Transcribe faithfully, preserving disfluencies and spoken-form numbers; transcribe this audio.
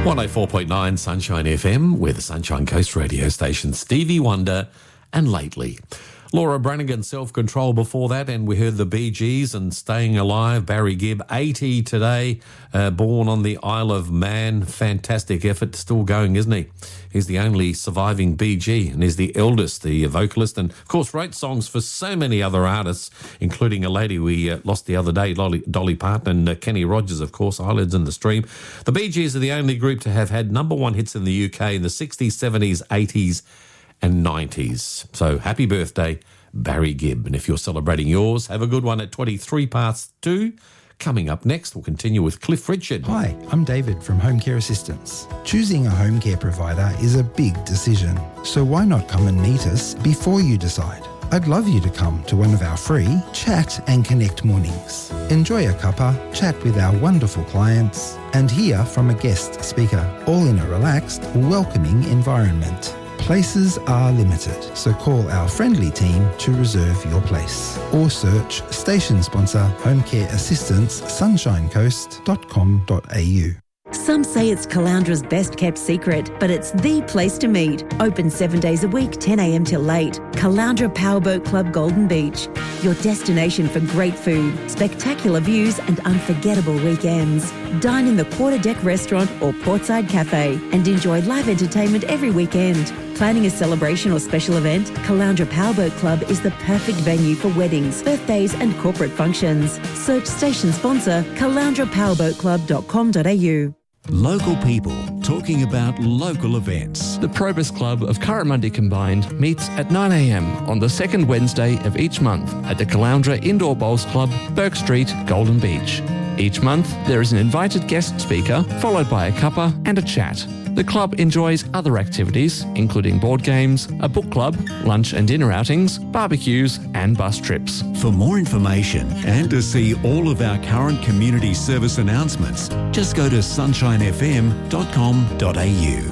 one oh four point nine Sunshine F M, we're the Sunshine Coast radio station. Stevie Wonder and Lately. Laura Branigan, Self-Control before that, and we heard the Bee Gees and Staying Alive. Barry Gibb, eighty today, uh, born on the Isle of Man. Fantastic effort, still going, isn't he? He's the only surviving Bee Gee, and he's the eldest, the vocalist, and of course wrote songs for so many other artists, including a lady we uh, lost the other day, Dolly, Dolly Parton, and uh, Kenny Rogers, of course, Eyelids in the Stream. The Bee Gees are the only group to have had number one hits in the U K in the sixties, seventies, eighties and nineties. So happy birthday, Barry Gibb. And if you're celebrating yours, have a good one at twenty-three past two. Coming up next, we'll continue with Cliff Richard. Hi, I'm David from Home Care Assistance. Choosing a home care provider is a big decision, so why not come and meet us before you decide? I'd love you to come to one of our free Chat and Connect mornings. Enjoy a cuppa, chat with our wonderful clients, and hear from a guest speaker, all in a relaxed, welcoming environment. Places are limited, so call our friendly team to reserve your place. Or search station sponsor Home Care Assistance sunshine coast dot com dot a u. Some say it's Calandra's best kept secret, but it's the place to meet. Open seven days a week, ten a m till late. Calandra Powerboat Club Golden Beach. Your destination for great food, spectacular views and unforgettable weekends. Dine in the Quarter Deck Restaurant or Portside Cafe and enjoy live entertainment every weekend. Planning a celebration or special event? Calandra Powerboat Club is the perfect venue for weddings, birthdays and corporate functions. Search station sponsor calandra powerboat club dot com dot a u. Local people talking about local events. The Probus Club of Currimundi Combined meets at nine a m on the second Wednesday of each month at the Caloundra Indoor Bowls Club, Burke Street, Golden Beach. Each month, there is an invited guest speaker, followed by a cuppa and a chat. The club enjoys other activities, including board games, a book club, lunch and dinner outings, barbecues and bus trips. For more information and to see all of our current community service announcements, just go to sunshine f m dot com dot a u.